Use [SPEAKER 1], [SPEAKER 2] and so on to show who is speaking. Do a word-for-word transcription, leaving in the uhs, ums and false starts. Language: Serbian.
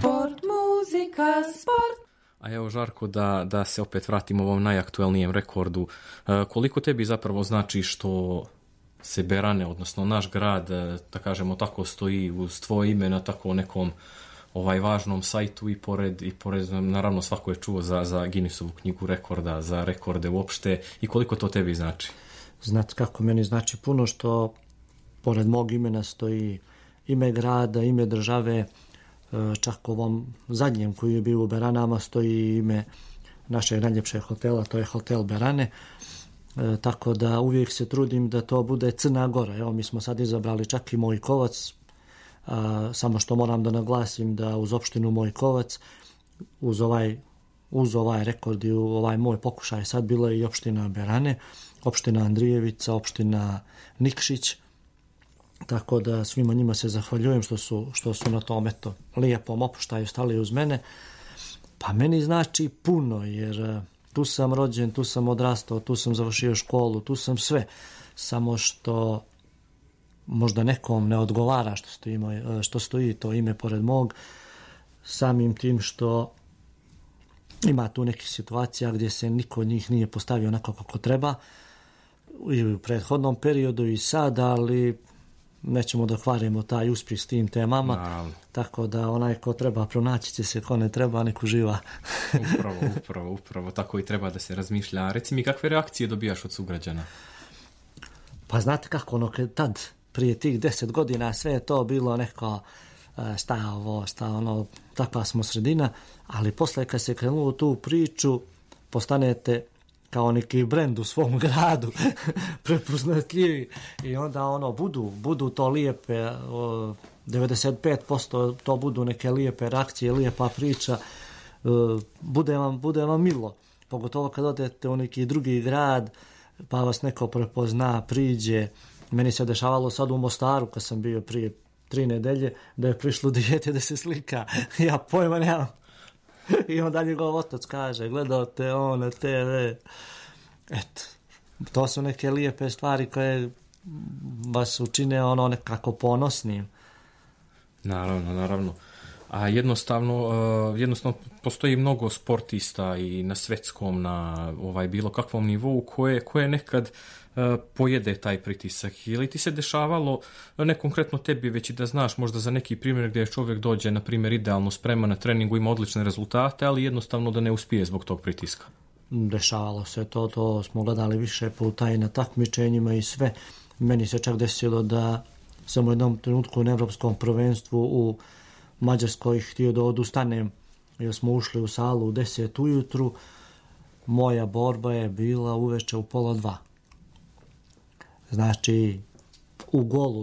[SPEAKER 1] Sport, muzika, sport.
[SPEAKER 2] A evo Žarko, da, da se opet vratimo ovom najaktuelnijem rekordu. E, koliko tebi zapravo znači što se Berane, odnosno naš grad, da kažemo tako, stoji uz tvoje ime na tako nekom ovaj važnom sajtu i pored, i pored naravno svako je čuo za, za Guinnessovu knjigu rekorda, za rekorde uopšte, i koliko to tebi znači?
[SPEAKER 3] Znate kako meni znači puno što pored mog imena stoji ime grada, ime države, čak ovom zadnjem koji je bio u Beranama stoji ime našeg najljepšeg hotela, to je Hotel Berane. E, tako da uvijek se trudim da to bude Crna Gora. Evo, mi smo sad izabrali čak i Mojkovac, a, samo što moram da naglasim da uz opštinu Mojkovac, uz ovaj, uz ovaj rekord i ovaj moj pokušaj sad bila i opština Berane, opština Andrijevica, opština Nikšić, tako da svima njima se zahvaljujem što su, što su na tom eto lijepom opuštaju stali uz mene. Pa meni znači puno, jer tu sam rođen, tu sam odrastao, tu sam završio školu, tu sam sve, samo što možda nekom ne odgovara što stoji, moj, što stoji to ime pored mog, samim tim što ima tu nekih situacija gdje se niko od njih nije postavio onako kako treba i u prethodnom periodu i sad, ali nećemo da kvarimo taj uspjeh s tim temama,
[SPEAKER 2] Naravno.
[SPEAKER 3] Tako da onaj ko treba pronaći će se, ko ne treba nek uživa.
[SPEAKER 2] upravo, upravo, upravo, tako i treba da se razmišlja. Reci mi, kakve reakcije dobijaš od sugrađana?
[SPEAKER 3] Pa znate kako, ono, tad, prije tih deset godina sve je to bilo neko šta je ovo, šta ono, takva smo sredina, ali posle kad se krenulo u tu priču, postanete kao neki brend u svom gradu, prepoznatljivi, i onda ono, budu, budu to lijepe, devedeset pet posto to budu neke lijepe reakcije, lijepa priča, bude vam, bude vam milo, pogotovo kad odete u neki drugi grad, pa vas neko prepozna, priđe. Meni se dešavalo sad u Mostaru, kad sam bio prije tri nedelje, da je prišlo dijete da se slika, ja pojma nemam. I onda njegov otac kaže, gledao te on na te ve. Eto, to su neke lijepe stvari koje vas učine ono nekako ponosnim.
[SPEAKER 2] Naravno, naravno. A jednostavno, uh, jednostavno postoji mnogo sportista i na svetskom, na ovaj bilo kakvom nivou koje, koje nekad uh, pojede taj pritisak. Ili ti se dešavalo, ne konkretno tebi, već i da znaš možda za neki primjer gdje čovjek dođe, na primjer, idealno spreman na treningu, ima odlične rezultate, ali jednostavno da ne uspije zbog tog pritiska?
[SPEAKER 3] Dešavalo se to, to smo gledali više puta i na takmičenjima i sve. Meni se čak desilo da sam u jednom trenutku na evropskom prvenstvu u Mađarskoj htio da odustanem, jer smo ušli u salu u deset ujutru, moja borba je bila uveče u pola dva. Znači, u golu